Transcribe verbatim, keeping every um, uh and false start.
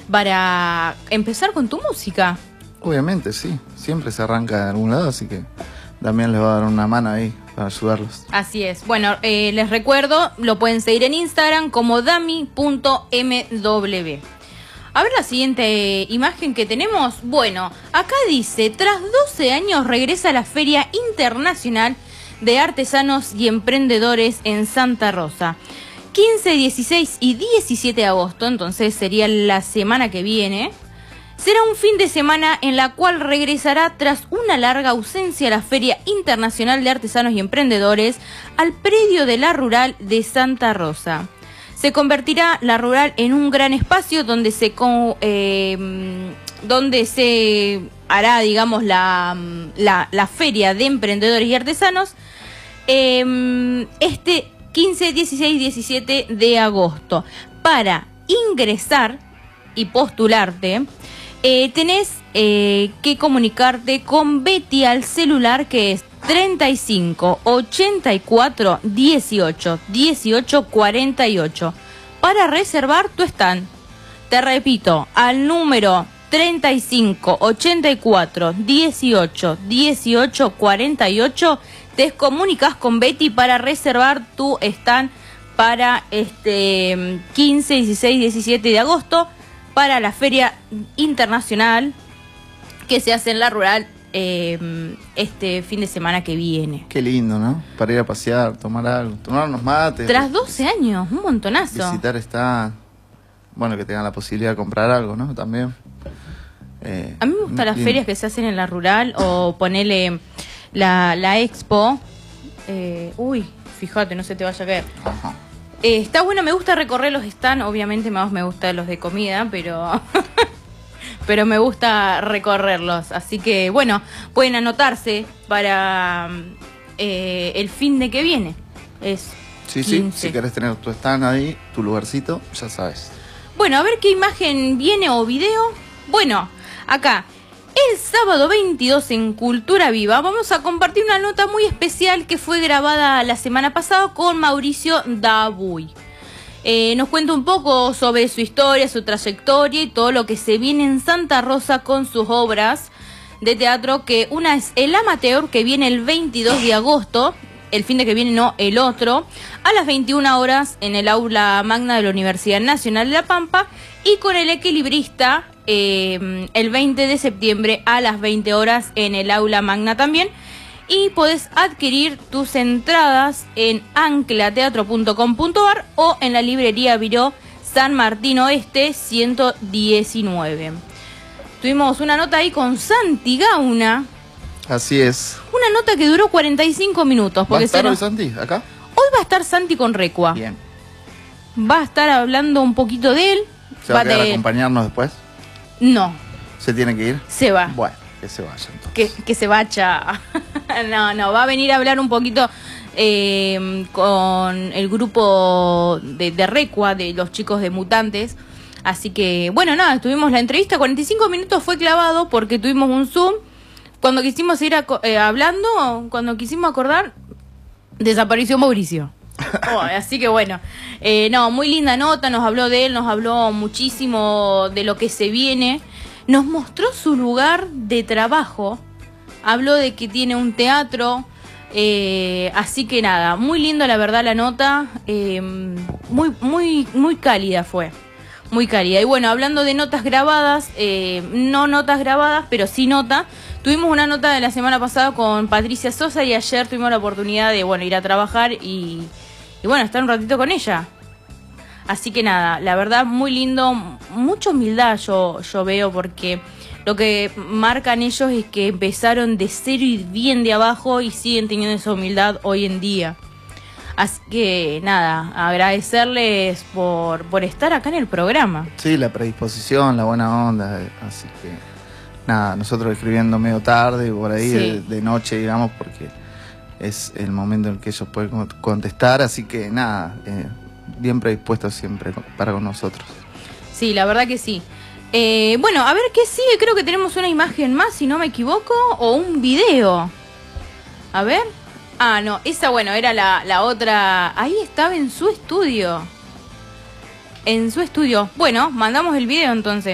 para empezar con tu música. Obviamente, sí. Siempre se arranca de algún lado, así que Damián les va a dar una mano ahí para ayudarlos. Así es. Bueno, eh, les recuerdo, lo pueden seguir en Instagram como dami punto eme doble ve. A ver la siguiente imagen que tenemos. Bueno, acá dice, tras doce años regresa a la Feria Internacional de Artesanos y Emprendedores en Santa Rosa. quince, dieciséis y diecisiete de agosto, entonces sería la semana que viene. Será un fin de semana en la cual regresará tras una larga ausencia a la Feria Internacional de Artesanos y Emprendedores al predio de la Rural de Santa Rosa. Se convertirá la Rural en un gran espacio donde se, eh, donde se hará, digamos, la, la, la Feria de Emprendedores y Artesanos eh, este quince, dieciséis y diecisiete de agosto. Para ingresar y postularte, eh, tenés eh, que comunicarte con Betty al celular que es treinta y cinco, ochenta y cuatro, dieciocho, dieciocho, cuarenta y ocho para reservar tu stand. Te repito, al número treinta y cinco, ochenta y cuatro, dieciocho, dieciocho, cuarenta y ocho te comunicas con Betty para reservar tu stand para este quince, dieciséis, diecisiete de agosto para la Feria Internacional que se hace en la Rural eh, este fin de semana que viene. Qué lindo, ¿no? Para ir a pasear, tomar algo, tomar unos mates. Tras doce años, un montonazo. Visitar está... Bueno, que tengan la posibilidad de comprar algo, ¿no? También. Eh, a mí me gustan las lindo. ferias que se hacen en la Rural o ponerle la, la expo. Eh, uy, fíjate, no se te vaya a caer. Ajá. Eh, está bueno, me gusta recorrer los stands, obviamente más me gustan los de comida, pero pero me gusta recorrerlos. Así que, bueno, pueden anotarse para eh, el fin de que viene. Es Sí, quince. sí, si querés tener tu stand ahí, tu lugarcito, ya sabes. Bueno, a ver qué imagen viene o video. Bueno, acá, el sábado veintidós en Cultura Viva vamos a compartir una nota muy especial que fue grabada la semana pasada con Mauricio Dabuy. Eh, nos cuenta un poco sobre su historia, su trayectoria y todo lo que se viene en Santa Rosa con sus obras de teatro, que una es El Amateur, que viene el veintidós de agosto, el fin de que viene no, el otro, a las veintiuna horas en el aula magna de la Universidad Nacional de La Pampa, y con El Equilibrista eh, el veinte de septiembre a las veinte horas en el aula magna también. Y podés adquirir tus entradas en anclateatro punto com punto ar o en la librería Viró San Martín Oeste ciento diecinueve. Tuvimos una nota ahí con Santi Gauna. Así es. Una nota que duró cuarenta y cinco minutos. ¿Va a Porque estar se hoy nos... Santi acá? Hoy va a estar Santi con Recua. Bien. Va a estar hablando un poquito de él. ¿Se va a de... quedar a acompañarnos después? No. ¿Se tiene que ir? Se va. Bueno, que se vaya entonces. Que, que se vaya. No, no, va a venir a hablar un poquito eh, con el grupo de, de Recua, de los chicos de Mutantes. Así que, bueno, nada, tuvimos la entrevista, cuarenta y cinco minutos fue clavado porque tuvimos un Zoom. Cuando quisimos ir a, eh, hablando, cuando quisimos acordar, desapareció Mauricio. Oh, así que bueno, eh, no, muy linda nota, nos habló de él, nos habló muchísimo de lo que se viene. Nos mostró su lugar de trabajo. Habló de que tiene un teatro, eh, así que nada, muy lindo la verdad la nota, eh, muy, muy, muy cálida fue, muy cálida. Y bueno, hablando de notas grabadas, eh, no notas grabadas, pero sí nota, tuvimos una nota de la semana pasada con Patricia Sosa y ayer tuvimos la oportunidad de, bueno, ir a trabajar y, y bueno, estar un ratito con ella. Así que nada, la verdad muy lindo, mucha humildad yo, yo veo porque... Lo que marcan ellos es que empezaron de cero y bien de abajo y siguen teniendo esa humildad hoy en día. Así que nada, agradecerles por, por estar acá en el programa. Sí, la predisposición, la buena onda, así que nada, nosotros escribiendo medio tarde, por ahí Sí. de, de noche, digamos, porque es el momento en que ellos pueden contestar, así que nada, eh, bien predispuestos siempre para con nosotros. Sí, la verdad que sí. Eh, bueno, a ver qué sigue, creo que tenemos una imagen más, si no me equivoco, o un video. A ver. Ah, no, esa, bueno, era la, la otra. Ahí estaba en su estudio. En su estudio. Bueno, mandamos el video entonces.